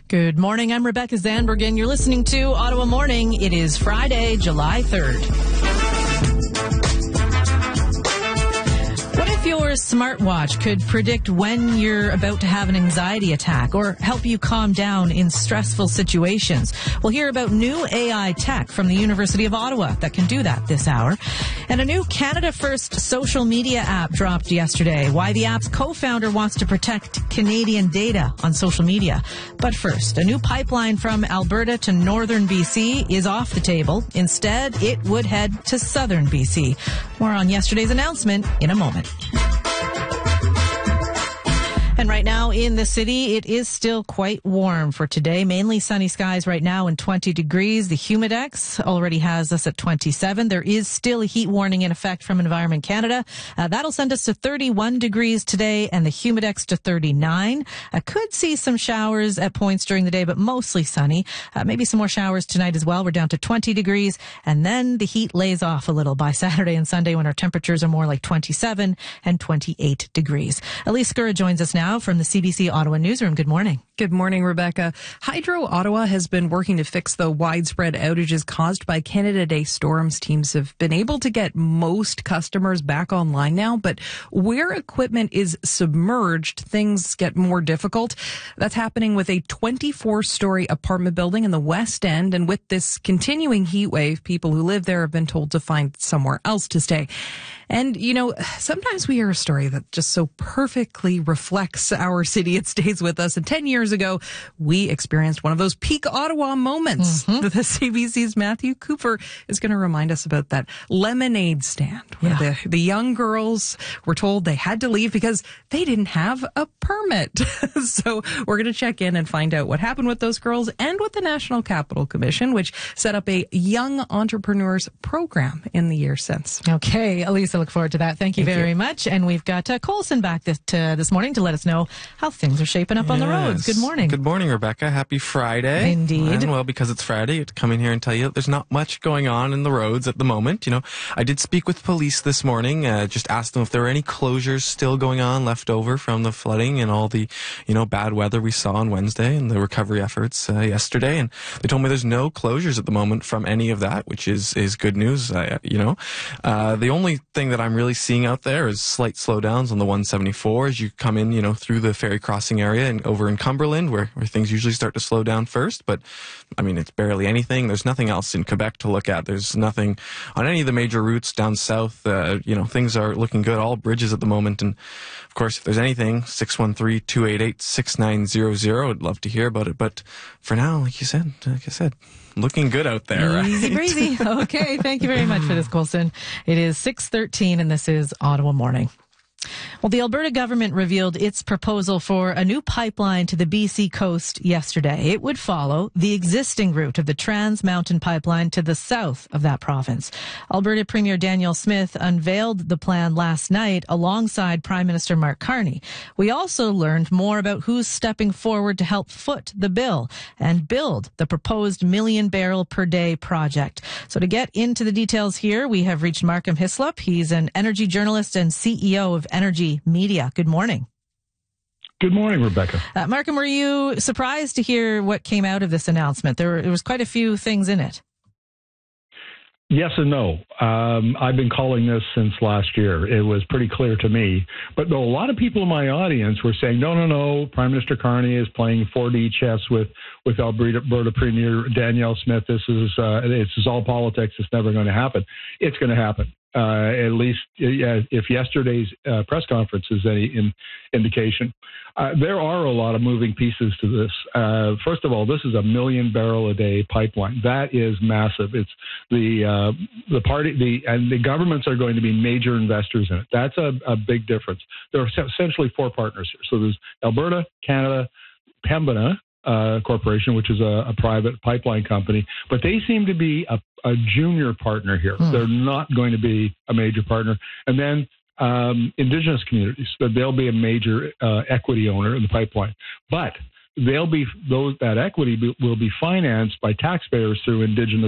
Good morning. I'm Rebecca Zandberg, and you're listening to Ottawa Morning. It is Friday, July 3rd. What if your smartwatch could predict when you're about to have an anxiety attack or help you calm down in stressful situations? We'll hear about new AI tech from the University of Ottawa that can do that this hour. And a new Canada First social media app dropped yesterday. Why the app's co-founder wants to protect Canadian data on social media. But first, a new pipeline from Alberta to northern BC is off the table. Instead, it would head to southern BC. More on yesterday's announcement in a moment. And right now in the city, it is still quite warm for today. Mainly sunny skies right now and 20 degrees. The Humidex already has us at 27. There is still a heat warning in effect from Environment Canada. That'll send us to 31 degrees today and the Humidex to 39. Could see some showers at points during the day, but mostly sunny. Maybe some more showers tonight as well. We're down to 20 degrees. And then the heat lays off a little by Saturday and Sunday when our temperatures are more like 27 and 28 degrees. Elise Skura joins us now from the CBC Ottawa Newsroom. Good morning. Good morning, Rebecca. Hydro Ottawa has been working to fix the widespread outages caused by Canada Day storms. Teams have been able to get most customers back online now, but where equipment is submerged, things get more difficult. That's happening with a 24-story apartment building in the West End, and with this continuing heat wave, people who live there have been told to find somewhere else to stay. And, you know, sometimes we hear a story that just so perfectly reflects our city. It stays with us. And 10 years ago, we experienced one of those peak Ottawa moments. The CBC's Matthew Cooper is going to remind us about that lemonade stand where the young girls were told they had to leave because they didn't have a permit. So we're going to check in and find out what happened with those girls and with the National Capital Commission, which set up a young entrepreneurs program in the year since. Okay, Elisa, look forward to that. Thank you very much. And we've got Colson back this morning to let us know how things are shaping up on the roads. Good morning. Good morning, Rebecca. Happy Friday. Indeed. And well, because it's Friday, I get to come in here and tell you there's not much going on in the roads at the moment. You know, I did speak with police this morning, just asked them if there were any closures still going on left over from the flooding and all the, bad weather we saw on Wednesday and the recovery efforts yesterday. And they told me there's no closures at the moment from any of that, which is good news. The only thing that I'm really seeing out there is slight slowdowns on the 174 as you come in, through the ferry crossing area and over in Cumberland where things usually start to slow down first. But I mean, it's barely anything. There's nothing else in Quebec to look at. There's nothing on any of the major routes down south. Things are looking good. All bridges at the moment. And of course, if there's anything, 613-288-6900. I'd love to hear about it. But for now, like I said, looking good out there. Right? Easy breezy. Okay. Thank you very much for this, Colson. It is 6:13 and this is Ottawa Morning. Well, the Alberta government revealed its proposal for a new pipeline to the BC coast yesterday. It would follow the existing route of the Trans Mountain Pipeline to the south of that province. Alberta Premier Danielle Smith unveiled the plan last night alongside Prime Minister Mark Carney. We also learned more about who's stepping forward to help foot the bill and build the proposed 1 million barrel per day project. So to get into the details here, we have reached Markham Hislop. He's an energy journalist and CEO of Energy Media. Good morning. Good morning, Rebecca. Markham, were you surprised to hear what came out of this announcement? There was quite a few things in it. Yes and no. I've been calling this since last year. It was pretty clear to me. But though a lot of people in my audience were saying, no, Prime Minister Carney is playing 4D chess with Alberta Premier Danielle Smith. This is all politics. It's never going to happen. It's going to happen. At least if yesterday's press conference is any indication. There are a lot of moving pieces to this. First of all, this is a 1 million barrel a day pipeline. That is massive. It's the governments are going to be major investors in it. That's a big difference. There are essentially four partners here. So there's Alberta, Canada, Pembina Corporation, which is a private pipeline company, but they seem to be a junior partner here. They're not going to be a major partner. And then Indigenous communities, they'll be a major equity owner in the pipeline. But that equity will be financed by taxpayers through Indigenous